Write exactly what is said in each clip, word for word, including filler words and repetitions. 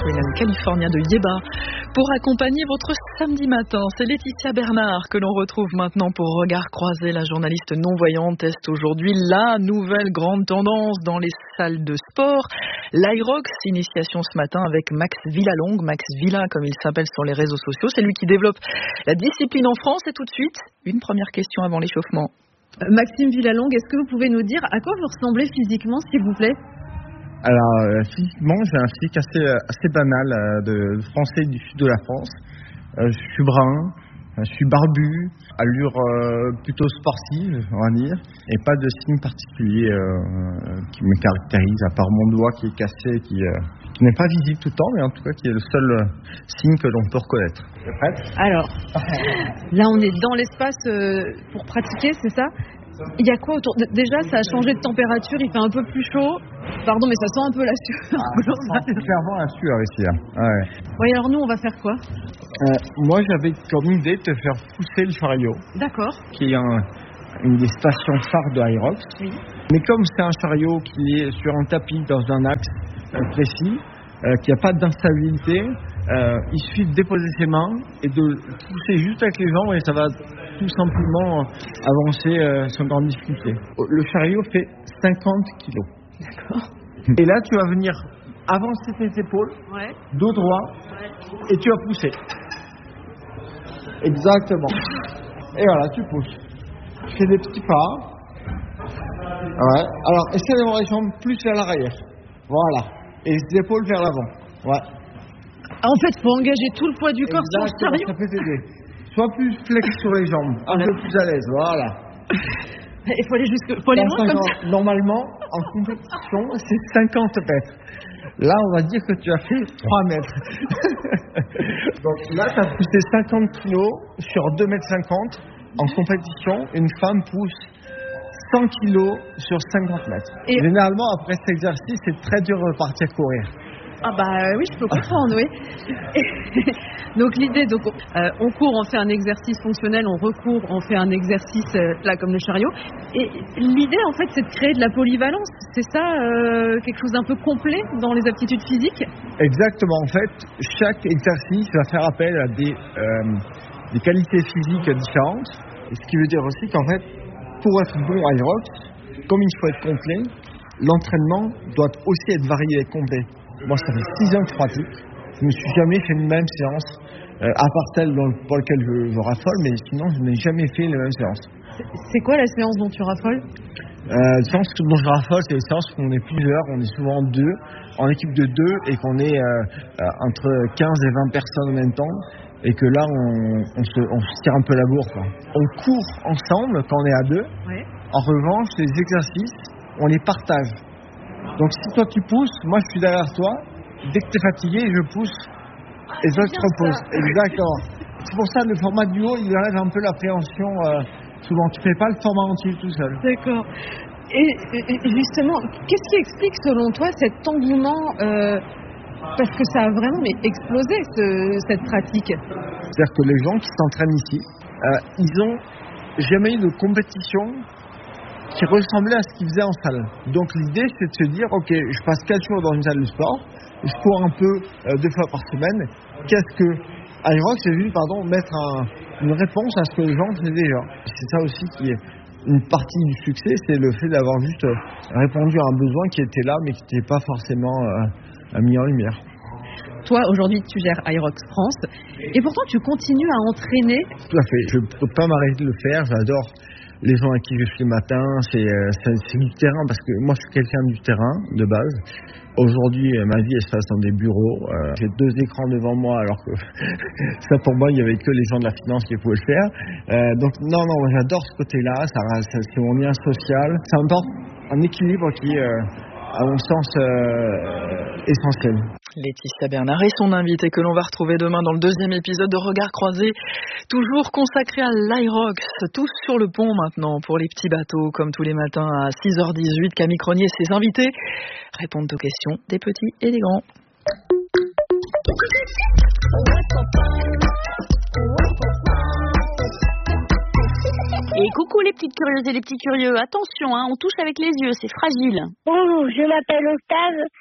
Queen and California de Yeba. Pour accompagner votre samedi matin, c'est Laetitia Bernard que l'on retrouve maintenant pour Regard Croisé. La journaliste non-voyante teste aujourd'hui la nouvelle grande tendance dans les salles de sport. L'Irox, initiation ce matin avec Max Villalongue, Max Villa comme il s'appelle sur les réseaux sociaux. C'est lui qui développe la discipline en France. Et tout de suite, une première question avant l'échauffement. Maxime Villalongue, est-ce que vous pouvez nous dire à quoi vous ressemblez physiquement, s'il vous plaît ? Alors, euh, physiquement, j'ai un physique assez, assez banal euh, de français du sud de la France. Euh, je suis brun, euh, je suis barbu, allure euh, plutôt sportive, on va dire, et pas de signe particulier euh, qui me caractérise, à part mon doigt qui est cassé, qui, euh, qui n'est pas visible tout le temps, mais en tout cas qui est le seul euh, signe que l'on peut reconnaître. T'es prête ? Alors, là on est dans l'espace euh, pour pratiquer, c'est ça ? Il y a quoi autour ? Déjà, ça a changé de température, il fait un peu plus chaud. Pardon, mais ça sent un peu la sueur. Ah, c'est clairement la sueur ici. Hein. Ouais. Oui, alors nous, on va faire quoi ? euh, Moi, j'avais comme idée de te faire pousser le chariot. D'accord. Qui est un, une des stations phares de Irox. Oui. Mais comme c'est un chariot qui est sur un tapis dans un axe euh, précis, euh, qui n'a pas d'instabilité, euh, il suffit de déposer ses mains et de pousser juste avec les jambes et ça va tout simplement avancer euh, sans grande difficulté. Le chariot fait cinquante kilos. D'accord. Et là, tu vas venir avancer tes épaules, ouais. dos droit, ouais. Et tu vas pousser. Exactement. Et voilà, tu pousses. Tu fais des petits pas. Ouais. Alors, essaie d'avoir les jambes plus vers l'arrière. Voilà. Et les épaules vers l'avant. Ouais. En fait, il faut engager tout le poids du corps sur le chariot. Ça peut t'aider. Sois plus flex sur les jambes, un voilà. peu plus à l'aise. Voilà. Il faut aller jusque, faut aller loin comme ça. Normalement, en compétition, c'est cinquante mètres. Là, on va dire que tu as fait trois mètres. Donc là, tu as poussé cinquante kilos sur deux mètres cinquante. En compétition, une femme pousse cent kilos sur cinquante mètres. Et généralement, après cet exercice, c'est très dur de repartir courir. Ah bah oui, je peux comprendre, oui. Donc l'idée, donc euh, on court, on fait un exercice fonctionnel, on recourt, on fait un exercice euh, là comme le chariot. Et l'idée en fait, c'est de créer de la polyvalence. C'est ça, euh, quelque chose d'un peu complet dans les aptitudes physiques. Exactement. En fait, chaque exercice va faire appel à des euh, des qualités physiques différentes. Et ce qui veut dire aussi qu'en fait, pour être bon à Irox, comme il faut être complet, l'entraînement doit aussi être varié et complet. Moi, ça fait six ans que je pratique. Je ne me suis jamais fait une même séance, euh, à part celle dans le, pour laquelle je, je raffole, mais sinon, je n'ai jamais fait la même séance. C'est quoi la séance dont tu raffoles ? euh, La séance dont je raffole, c'est les séances où on est plusieurs, on est souvent deux, en équipe de deux, et qu'on est euh, euh, entre quinze et vingt personnes en même temps, et que là, on, on, se, on se tire un peu la bourre, quoi. On court ensemble quand on est à deux. Ouais. En revanche, les exercices, on les partage. Donc si toi tu pousses, moi je suis derrière toi, dès que tu es fatigué, je pousse et toi tu te reposes. Exactement. C'est pour ça que le format duo, il enlève un peu l'appréhension. Euh, souvent, tu ne fais pas le format entier tout seul. D'accord. Et, et justement, qu'est-ce qui explique selon toi cet engouement euh, parce que ça a vraiment mais, explosé ce, cette pratique. C'est-à-dire que les gens qui s'entraînent ici, euh, ils n'ont jamais eu de compétition qui ressemblait à ce qu'ils faisaient en salle. Donc l'idée, c'est de se dire, ok, je passe quatre jours dans une salle de sport, je cours un peu euh, deux fois par semaine. Qu'est-ce que Irox, c'est juste, pardon, mettre un, une réponse à ce que les gens faisaient déjà. C'est ça aussi qui est une partie du succès, c'est le fait d'avoir juste répondu à un besoin qui était là, mais qui n'était pas forcément euh, mis en lumière. Toi, aujourd'hui, tu gères Irox France, et pourtant tu continues à entraîner. Tout à fait. Je ne peux pas m'arrêter de le faire. J'adore les gens à qui je suis le matin, c'est, c'est, c'est du terrain, parce que moi je suis quelqu'un du terrain de base. Aujourd'hui, ma vie elle se passe dans des bureaux. Euh, j'ai deux écrans devant moi, alors que ça pour moi, il n'y avait que les gens de la finance qui pouvaient le faire. Euh, donc non, non, j'adore ce côté-là. Ça, ça, c'est mon lien social. Ça m'apporte un équilibre qui est, euh, à mon sens, euh, essentiel. Laetitia Bernard est son invitée que l'on va retrouver demain dans le deuxième épisode de Regard Croisé, toujours consacré à l'Irox, tous sur le pont maintenant pour les petits bateaux, comme tous les matins à six heures dix-huit. Camille Cronier et ses invités répondent aux questions des petits et des grands. Et coucou les petites curieuses et les petits curieux, attention, hein, on touche avec les yeux, c'est fragile. Bonjour, je m'appelle Octave.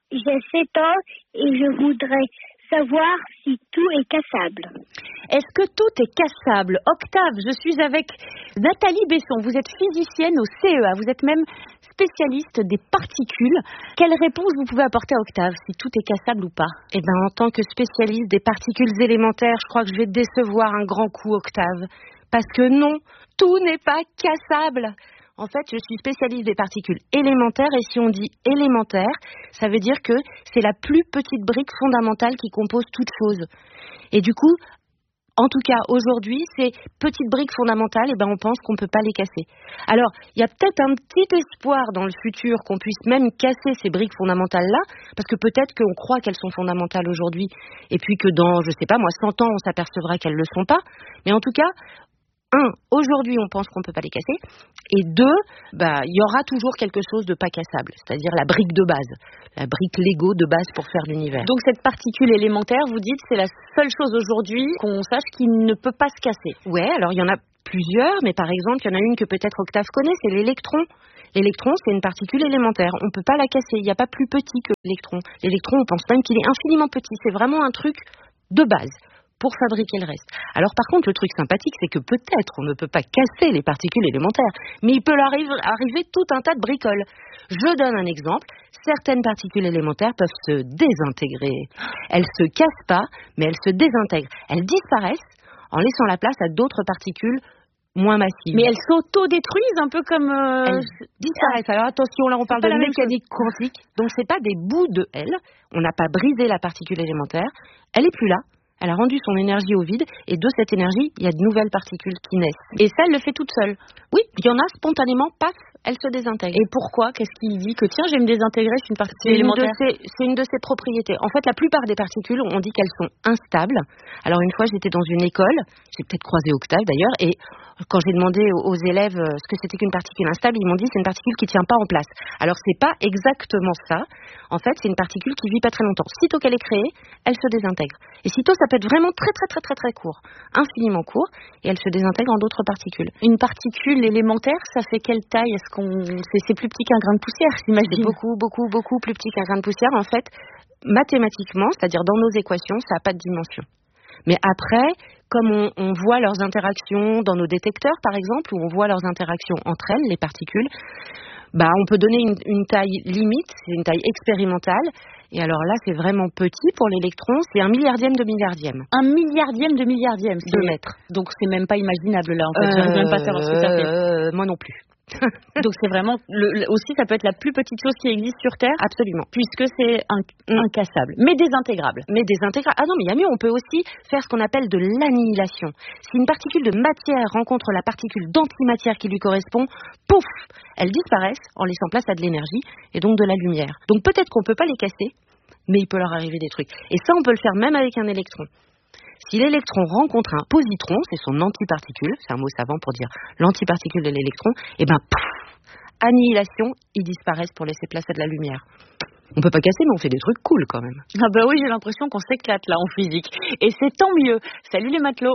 j'ai sept ans et je voudrais savoir si tout est cassable. Est-ce que tout est cassable? Octave, je suis avec Nathalie Besson. Vous êtes physicienne au C E A. Vous êtes même spécialiste des particules. Quelle réponse vous pouvez apporter à Octave, si tout est cassable ou pas? Eh bien, en tant que spécialiste des particules élémentaires, je crois que je vais décevoir un grand coup, Octave. Parce que non, tout n'est pas cassable. En fait, je suis spécialiste des particules élémentaires et si on dit élémentaire, ça veut dire que c'est la plus petite brique fondamentale qui compose toute chose. Et du coup, en tout cas, aujourd'hui, ces petites briques fondamentales, eh ben, on pense qu'on ne peut pas les casser. Alors, il y a peut-être un petit espoir dans le futur qu'on puisse même casser ces briques fondamentales-là, parce que peut-être qu'on croit qu'elles sont fondamentales aujourd'hui, et puis que dans, je sais pas moi, cent ans, on s'apercevra qu'elles ne le sont pas. Mais en tout cas, un, aujourd'hui, on pense qu'on ne peut pas les casser. Et deux, bah, il y aura toujours quelque chose de pas cassable, c'est-à-dire la brique de base, la brique Lego de base pour faire l'univers. Donc cette particule élémentaire, vous dites, c'est la seule chose aujourd'hui qu'on sache qui ne peut pas se casser. Ouais, alors il y en a plusieurs, mais par exemple, il y en a une que peut-être Octave connaît, c'est l'électron. L'électron, c'est une particule élémentaire. On ne peut pas la casser. Il n'y a pas plus petit que l'électron. L'électron, on pense même qu'il est infiniment petit. C'est vraiment un truc de base pour fabriquer le reste. Alors par contre, le truc sympathique, c'est que peut-être on ne peut pas casser les particules élémentaires, mais il peut arriver, arriver tout un tas de bricoles. Je donne un exemple. Certaines particules élémentaires peuvent se désintégrer. Elles ne se cassent pas, mais elles se désintègrent. Elles disparaissent en laissant la place à d'autres particules moins massives. Mais elles s'auto-détruisent un peu comme... Euh... Elles disparaissent. Alors attention, là on parle de mécanique quantique. Donc c'est pas des bouts de L. On n'a pas brisé la particule élémentaire. Elle est plus là. Elle a rendu son énergie au vide, et de cette énergie, il y a de nouvelles particules qui naissent. Et ça, elle le fait toute seule. Oui, il y en a spontanément, paf, elle se désintègre. Et pourquoi? Qu'est-ce qu'il dit? Que tiens, je vais me désintégrer, c'est une particule élémentaire. C'est une de ses propriétés. En fait, la plupart des particules, on dit qu'elles sont instables. Alors une fois, j'étais dans une école, j'ai peut-être croisé Octave d'ailleurs, et quand j'ai demandé aux élèves ce que c'était qu'une particule instable, ils m'ont dit c'est une particule qui tient pas en place. Alors c'est pas exactement ça. En fait, c'est une particule qui vit pas très longtemps. Sitôt qu'elle est créée, elle se désintègre. Et sitôt, ça peut être vraiment très très très très très court, infiniment court, et elle se désintègre en d'autres particules. Une particule élémentaire, ça fait quelle taille? Est-ce qu'on c'est, c'est plus petit qu'un grain de poussière, j'imagine? C'est beaucoup beaucoup beaucoup plus petit qu'un grain de poussière. En fait, mathématiquement, c'est-à-dire dans nos équations, ça n'a pas de dimension. Mais après, comme on, on voit leurs interactions dans nos détecteurs, par exemple, où on voit leurs interactions entre elles, les particules, bah, on peut donner une, une taille limite, c'est une taille expérimentale. Et alors là, c'est vraiment petit pour l'électron, c'est un milliardième de milliardième. Un milliardième de milliardième, c'est de mètre. Donc c'est même pas imaginable là, en fait. Euh, J'arrive même pas à savoir ce que ça fait. Euh, moi non plus. Donc c'est vraiment le, le, aussi ça peut être la plus petite chose qui existe sur Terre. Absolument. Puisque c'est un, mm. incassable, mais désintégrable. Mais désintégrable. Ah non, mais il y a mieux. On peut aussi faire ce qu'on appelle de l'annihilation. Si une particule de matière rencontre la particule d'antimatière qui lui correspond, pouf, elles disparaissent en laissant place à de l'énergie et donc de la lumière. Donc peut-être qu'on peut pas les casser, mais il peut leur arriver des trucs. Et ça, on peut le faire même avec un électron. Si l'électron rencontre un positron, c'est son antiparticule, c'est un mot savant pour dire l'antiparticule de l'électron, et ben pouf, annihilation, ils disparaissent pour laisser place à de la lumière. On peut pas casser, mais on fait des trucs cool quand même. Ah bah oui, j'ai l'impression qu'on s'éclate là en physique. Et c'est tant mieux. Salut les matelots.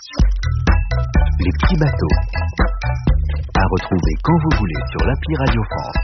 Les petits bateaux. À retrouver quand vous voulez sur l'appli Radio France.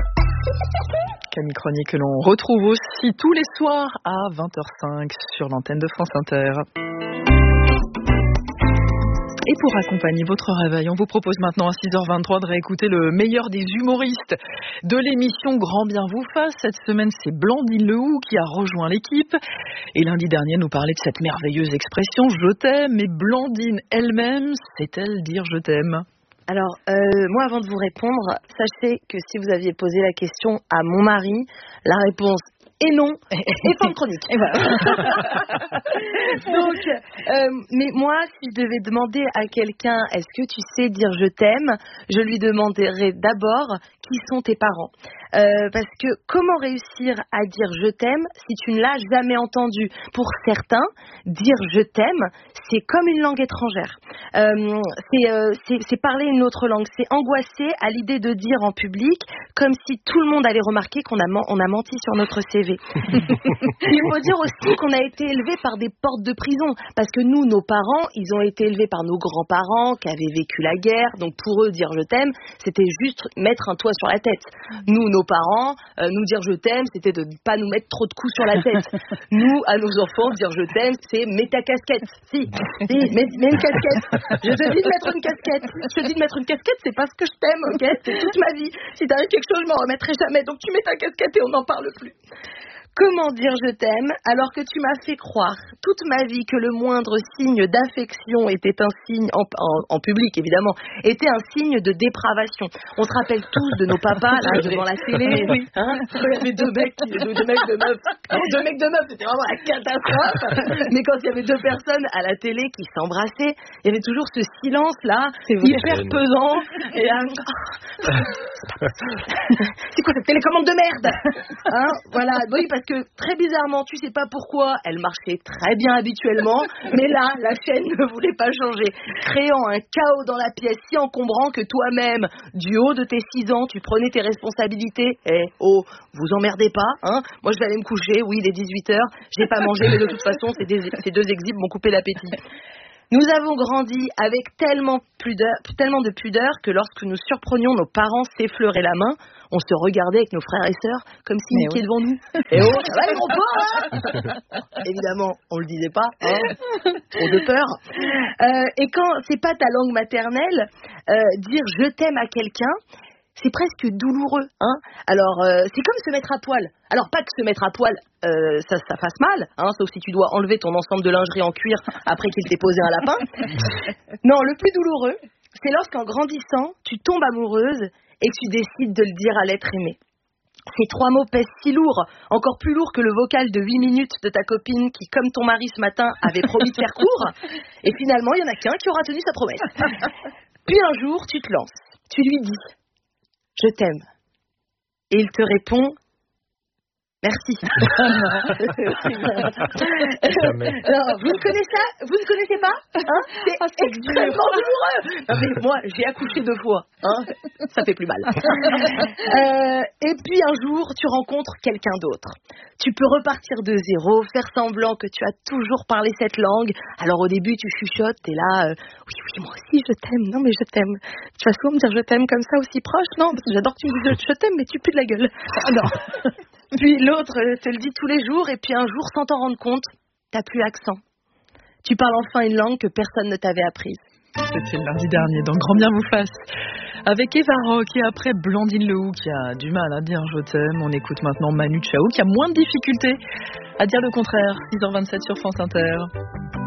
Camille Cronier que l'on retrouve aussi tous les soirs à vingt heures cinq sur l'antenne de France Inter. Et pour accompagner votre réveil, on vous propose maintenant à six heures vingt-trois de réécouter le meilleur des humoristes de l'émission Grand Bien vous fasse. Cette semaine, c'est Blandine Lehoux qui a rejoint l'équipe. Et lundi dernier, nous parlait de cette merveilleuse expression « je t'aime ». Mais Blandine elle-même, sait-elle dire « je t'aime » ? Alors, euh, moi, avant de vous répondre, sachez que si vous aviez posé la question à mon mari, la réponse est non, et fin de chronique. Donc, euh, mais moi, si je devais demander à quelqu'un, est-ce que tu sais dire je t'aime, je lui demanderais d'abord qui sont tes parents. Euh, parce que comment réussir à dire je t'aime si tu ne l'as jamais entendu? Pour certains, dire je t'aime, c'est comme une langue étrangère. Euh, c'est, euh, c'est, c'est parler une autre langue. C'est angoissé à l'idée de dire en public, comme si tout le monde allait remarquer qu'on a, man- on a menti sur notre C V. Il faut dire aussi qu'on a été élevé par des portes de prison. Parce que nous, nos parents, ils ont été élevés par nos grands-parents qui avaient vécu la guerre. Donc pour eux, dire je t'aime, c'était juste mettre un toit sur la tête. Nous, nos nos parents, euh, nous dire je t'aime, c'était de ne pas nous mettre trop de coups sur la tête. Nous, à nos enfants, dire je t'aime, c'est mets ta casquette. Si, si, mets, mets une casquette. Je te dis de mettre une casquette. Je te dis de mettre une casquette, c'est parce que je t'aime, ok? C'est toute ma vie. Si t'arrive quelque chose, je m'en remettrai jamais. Donc tu mets ta casquette et on n'en parle plus. Comment dire je t'aime alors que tu m'as fait croire toute ma vie que le moindre signe d'affection était un signe, en, en, en public évidemment, était un signe de dépravation. On se rappelle tous de nos papas là devant la télé, oui, hein, quand il y avait deux mecs, deux, deux mecs de meufs, non, deux mecs de meufs, c'était vraiment la catastrophe. Mais quand il y avait deux personnes à la télé qui s'embrassaient, il y avait toujours ce silence là, hyper pesant. Et là, c'est quoi cette télécommande de merde, hein, voilà, oui parce que très bizarrement, tu sais pas pourquoi, elle marchait très bien habituellement, mais là, la chaîne ne voulait pas changer, créant un chaos dans la pièce si encombrant que toi-même, du haut de tes six ans, tu prenais tes responsabilités. Eh, oh, vous emmerdez pas, hein? Moi, je vais aller me coucher, oui, il est dix-huit heures, j'ai pas mangé, mais de toute façon, ces, des, ces deux exhibes m'ont coupé l'appétit. Nous avons grandi avec tellement, pudeur, tellement de pudeur que lorsque nous surprenions nos parents s'effleurer la main, on se regardait avec nos frères et sœurs comme s'ils étaient devant nous. Et oh, ça va les gros porcs, hein? Évidemment, on le disait pas, hein? Trop de peur. Euh, et quand c'est pas ta langue maternelle, euh, dire je t'aime à quelqu'un, c'est presque douloureux, hein. Alors, euh, c'est comme se mettre à poil. Alors, pas que se mettre à poil, euh, ça, ça fasse mal, hein, sauf si tu dois enlever ton ensemble de lingerie en cuir après qu'il t'ait posé un lapin. Non, le plus douloureux, c'est lorsqu'en grandissant, tu tombes amoureuse et que tu décides de le dire à l'être aimé. Ces trois mots pèsent si lourd, encore plus lourd que le vocal de huit minutes de ta copine qui, comme ton mari ce matin, avait promis de faire court. Et finalement, il y en a qu'un qui aura tenu sa promesse. Puis un jour, tu te lances, tu lui dis « Je t'aime ». Et il te répond « Merci ». Alors, vous ne connaissez ça Vous ne connaissez pas, hein? C'est ah, extrêmement douloureux. Non, mais moi, j'ai accouché deux fois, hein? Ça fait plus mal. Euh, et puis un jour, tu rencontres quelqu'un d'autre. Tu peux repartir de zéro, faire semblant que tu as toujours parlé cette langue. Alors au début, tu chuchotes, t'es là, euh, oui, oui, moi aussi, je t'aime. Non, mais je t'aime. Tu vas souvent me dire je t'aime comme ça aussi proche? Non, parce que j'adore que tu me dises je t'aime, mais tu pues de la gueule. Ah non. Puis l'autre te le dit tous les jours, et puis un jour, sans t'en rendre compte, t'as plus accent. Tu parles enfin une langue que personne ne t'avait apprise. C'était le mardi dernier, dans Grand Bien vous fasse. Avec Eva Rock et après Blandine Lehou qui a du mal à dire je t'aime. On écoute maintenant Manu Chao qui a moins de difficultés à dire le contraire. six heures vingt-sept sur France Inter.